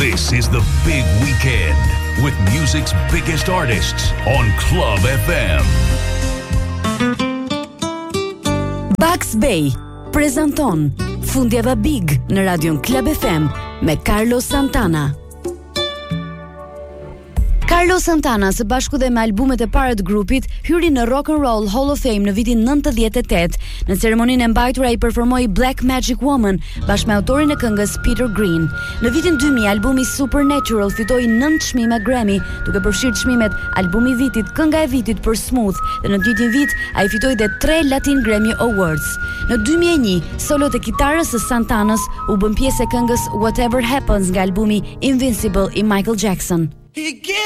This is the big weekend with music's biggest artists on Club FM. Bugs Bay prezanton Fundjava Big në radion Club FM me Carlos Santana. Carlos Santana, së bashku dhe me albumet e para të grupit, hyri në Rock and Roll Hall of Fame në vitin 98. Në ceremoninë e mbajtur ai performoi Black Magic Woman bashkë me autorin e këngës Peter Green. Në vitin 2000, albumi Supernatural fitoi 9 çmime Grammy, duke përfshirë çmimet Albumi i Vitit, Kënga e Vitit për Smooth, dhe në të njëjtin vit ai fitoi dhe 3 Latin Grammy Awards. Në 2001, solot e kitarës së Santanës u bën pjesë e këngës Whatever Happens nga albumi Invincible i Michael Jackson.